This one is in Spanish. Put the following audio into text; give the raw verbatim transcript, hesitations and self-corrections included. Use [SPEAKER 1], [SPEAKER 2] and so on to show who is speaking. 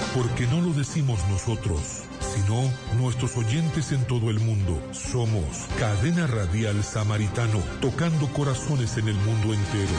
[SPEAKER 1] Porque no lo decimos nosotros, sino nuestros oyentes en todo el mundo. Somos Cadena Radial Samaritano, tocando corazones en el mundo entero.